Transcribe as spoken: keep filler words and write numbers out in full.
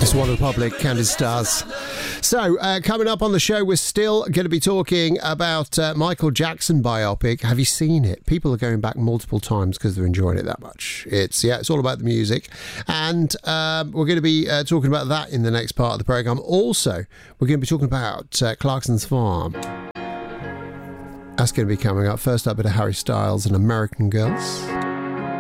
It's One Republic, Counting Stars. So, uh, coming up on the show, we're still going to be talking about uh, Michael Jackson biopic. Have you seen it? People are going back multiple times because they're enjoying it that much. It's, yeah, it's all about the music. And um, we're going to be uh, talking about that in the next part of the programme. Also, we're going to be talking about uh, Clarkson's Farm. That's going to be coming up. First up, a bit of Harry Styles and American Girls.